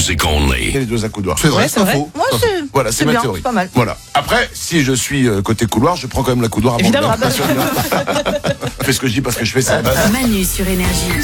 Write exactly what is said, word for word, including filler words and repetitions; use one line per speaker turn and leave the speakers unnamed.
music only.
Les deux à couloir.
C'est vrai,
Ouais,
c'est pas faux.
Moi, c'est,
Voilà, c'est,
c'est
ma
bien,
théorie.
c'est pas mal.
Voilà. Après, si je suis euh, côté couloir, je prends quand même la couloir avant
Évidemment,
de
ah bah,
Je fais ce que je dis parce que je fais ça.
Manu sur Énergie.